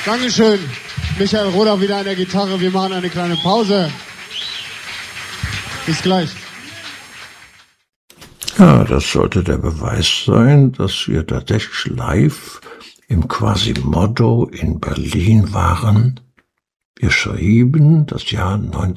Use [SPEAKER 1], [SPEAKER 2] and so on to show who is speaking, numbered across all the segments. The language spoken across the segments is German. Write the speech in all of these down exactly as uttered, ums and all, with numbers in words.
[SPEAKER 1] Dankeschön. Michael Roder wieder an der Gitarre. Wir machen eine kleine Pause. Bis gleich.
[SPEAKER 2] Ja, das sollte der Beweis sein, dass wir tatsächlich live im Quasimodo in Berlin waren. Wir schrieben das Jahr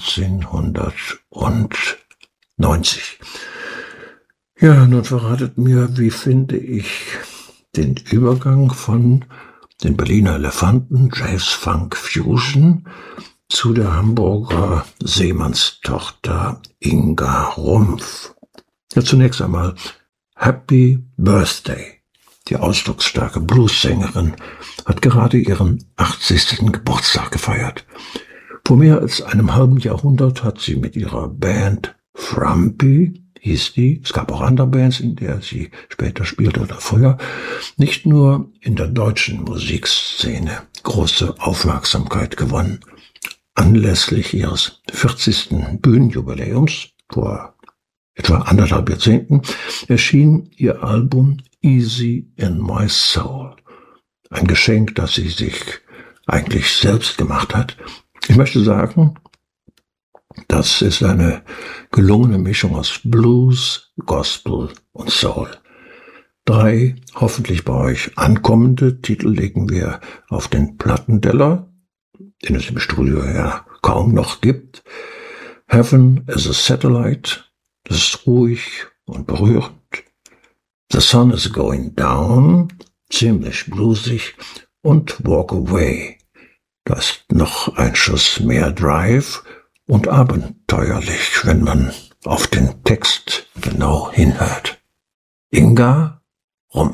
[SPEAKER 2] neunzehnhundertneunzig. Ja, nun verratet mir, wie finde ich den Übergang von den Berliner Elefanten, Jazz, Funk, Fusion zu der Hamburger Seemannstochter Inga Rumpf. Ja, zunächst einmal Happy Birthday. Die ausdrucksstarke Bluessängerin hat gerade ihren achtzigsten Geburtstag gefeiert. Vor mehr als einem halben Jahrhundert hat sie mit ihrer Band Frumpy, hieß die, es gab auch andere Bands, in der sie später spielte oder früher, nicht nur in der deutschen Musikszene große Aufmerksamkeit gewonnen. Anlässlich ihres vierzigsten Bühnenjubiläums vor etwa anderthalb Jahrzehnten erschien ihr Album Easy in My Soul. Ein Geschenk, das sie sich eigentlich selbst gemacht hat. Ich möchte sagen, das ist eine gelungene Mischung aus Blues, Gospel und Soul. Drei hoffentlich bei euch ankommende Titel legen wir auf den Plattenteller, den es im Studio ja kaum noch gibt. Heaven is a Satellite, das ist ruhig und berührend. The Sun is Going Down, ziemlich bluesig. Und Walk Away, das ist noch ein Schuss mehr Drive und abenteuerlich, wenn man auf den Text genau hinhört. Inga